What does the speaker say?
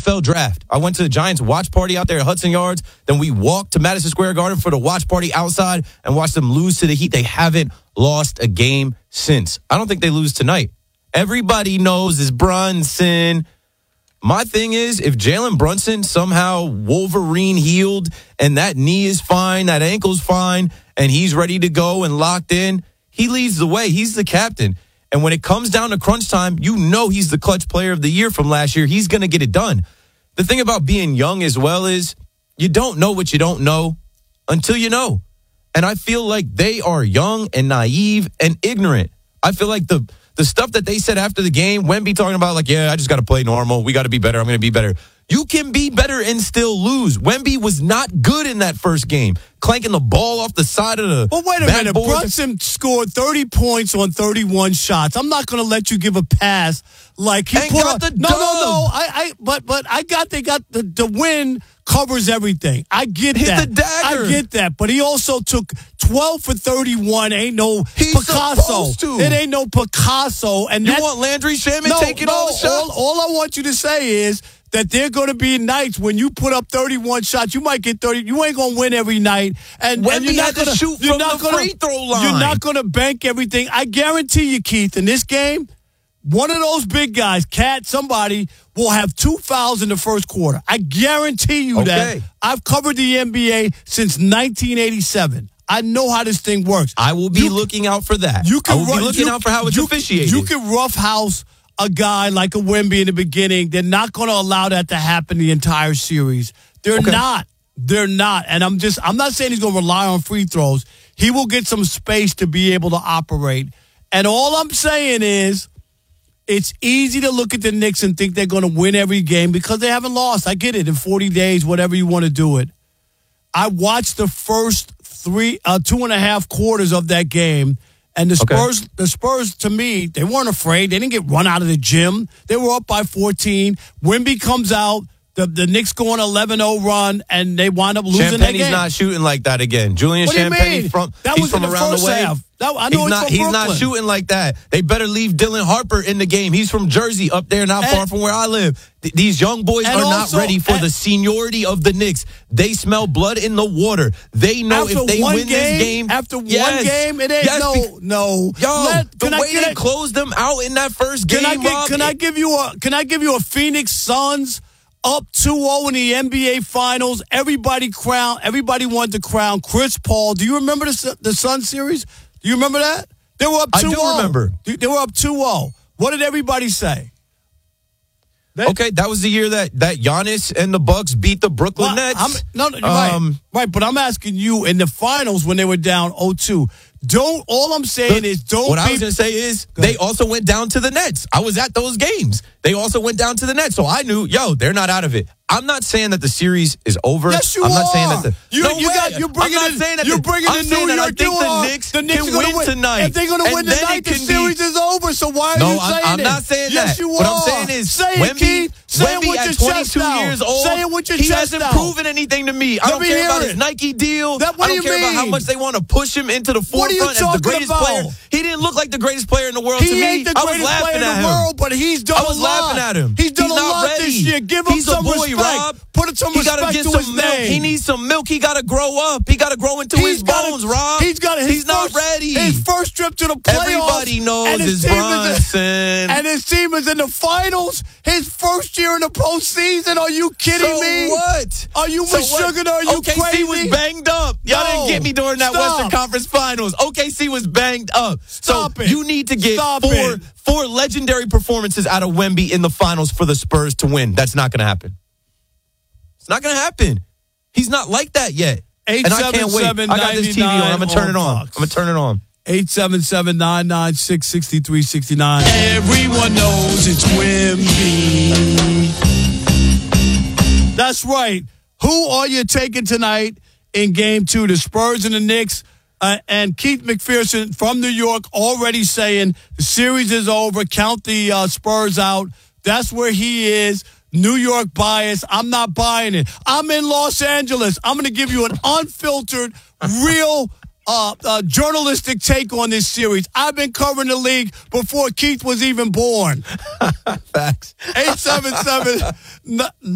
NFL draft. I went to the Giants watch party out there at Hudson Yards. Then we walked to Madison Square Garden for the watch party outside and watched them lose to the Heat. They haven't lost a game since. I don't think they lose tonight. Everybody knows it's Brunson. My thing is, if Jalen Brunson somehow Wolverine healed and that knee is fine, that ankle's fine, and he's ready to go and locked in, he leads the way. He's the captain. And when it comes down to crunch time, you know he's the clutch player of the year from last year. He's going to get it done. The thing about being young as well is you don't know what you don't know until you know. And I feel like they are young and naive and ignorant. I feel like the stuff that they said after the game, Wemby talking about like, yeah, I just got to play normal. We got to be better. I'm going to be better. You can be better and still lose. Wemby was not good in that first game, clanking the ball off the side of the. Well, wait a minute. Brunson scored 30 points on 31 shots. I'm not going to let you give a pass like he put got the dub. No. But I got they got the win covers everything. I get Hit that. the dagger. I get that. But he also took 12 for 31. Ain't no He's Picasso. supposed to. It ain't no Picasso. And You want Landry Shaman taking all the shots? All I want you to say is that there are going to be nights when you put up 31 shots, you might get 30. You ain't going to win every night. And Wemby you're not had to shoot from the free throw line. You're not going to bank everything. I guarantee you, Keith, in this game, one of those big guys, Cat, somebody, will have 2 fouls in the first quarter. I guarantee you that. I've covered the NBA since 1987. I know how this thing works. I will be looking out for that. I will be looking out for how it's officiated. You can roughhouse a guy like a Wemby in the beginning. They're not going to allow that to happen the entire series. They're not. They're not. And I'm not saying he's going to rely on free throws. He will get some space to be able to operate. And all I'm saying is it's easy to look at the Knicks and think they're going to win every game because they haven't lost. I get it. In 40 days, whatever you want to do it. I watched the first 2.5 quarters of that game. And the Spurs, to me, they weren't afraid. They didn't get run out of the gym. They were up by 14. Wemby comes out. The Knicks go on an 11-0 run, and they wind up losing that game. Champagne's not shooting like that again. Julian Champagne, he's from around the way. Half. I know he's not shooting like that. They better leave Dylan Harper in the game. He's from Jersey, up there, not far from where I live. These young boys are not ready for the seniority of the Knicks. They smell blood in the water. They know if they win this game. After one game, it ain't no. Yo, the way they closed them out in that first game, Can I give you a Phoenix Suns up 2-0 in the NBA Finals? Everybody wanted to crown Chris Paul. Do you remember the Suns series? Do you remember that? They were up 2-0. I do remember. They were up 2-0. What did everybody say? Okay, that was the year that Giannis and the Bucks beat the Brooklyn Nets. Right, but I'm asking you, in the finals when they were down 0-2, all I'm saying is don't. What I was going to say is they also went down to the Nets. I was at those games. They also went down to the Nets. So I knew, they're not out of it. I'm not saying that the series is over. Yes, you I'm are. not saying that you're bringing in New York. The Knicks can win tonight. If they're going to win tonight, the series is over. So why are you saying I'm not saying that. Yes, you are. What I'm saying is Wemby at 22 years old, say it with your chest he hasn't proven anything to me. I don't care about his Nike deal. I don't care about how much they want to push him into the forefront as the greatest player. He didn't look like the greatest player in the world to me. He ain't the greatest player in the world, but he's done a lot. I was laughing at him. He's done a lot this year. Give him some respect. Rob. Put some respect to his name. He needs some milk. He got to grow up. He got to grow into his bones, Rob. He's not ready. His first trip to the playoffs. Everybody knows it's Brunson. And his team is in the finals. His first year in the postseason. Are you kidding me? What? Are you sugar? Are you crazy? OKC was banged up. Y'all didn't get me during that Western Conference Finals. OKC was banged up. You need to get four legendary performances out of Wemby in the finals for the Spurs to win. That's not going to happen. It's not going to happen. He's not like that yet. And I can't wait. I got this TV on. I'm going to turn it on. 877-996-6369. Everyone knows it's Wemby. That's right. Who are you taking tonight in Game 2? The Spurs and the Knicks. And Keith McPherson from New York already saying the series is over. Count the Spurs out. That's where he is. New York bias. I'm not buying it. I'm in Los Angeles. I'm going to give you an unfiltered, real journalistic take on this series. I've been covering the league before Keith was even born. Facts. 877